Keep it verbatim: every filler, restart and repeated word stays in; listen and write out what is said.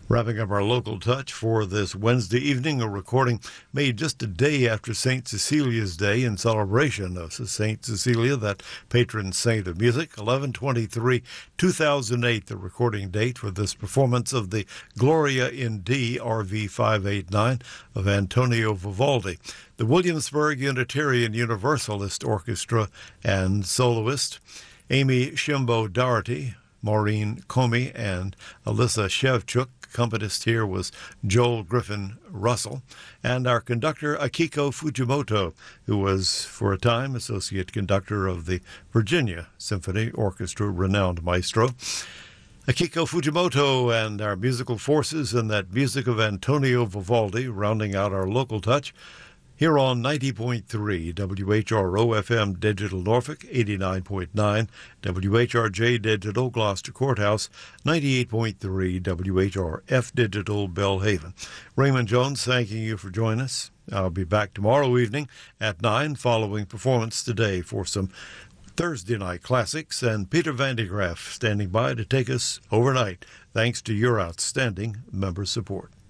Wrapping up our local touch for this Wednesday evening, a recording made just a day after Saint Cecilia's Day in celebration of Saint Cecilia, that patron saint of music. eleven twenty-three two thousand eight, the recording date for this performance of the Gloria in D, R V five eighty-nine, of Antonio Vivaldi. The Williamsburg Unitarian Universalist Orchestra and soloist Amy Shimbo Doherty, Maureen Comey, and Alyssa Shevchuk. Accompanist here was Joel Griffin Russell, and our conductor Akiko Fujimoto, who was for a time associate conductor of the Virginia Symphony Orchestra, renowned maestro. Akiko Fujimoto and our musical forces and that music of Antonio Vivaldi rounding out our local touch here on ninety point three W H R O F M Digital Norfolk, eighty-nine point nine W H R J Digital Gloucester Courthouse, ninety-eight point three W H R F Digital Belhaven. Raymond Jones thanking you for joining us. I'll be back tomorrow evening at nine following Performance Today for some Thursday night classics, and Peter Van de Graaff standing by to take us overnight, thanks to your outstanding member support.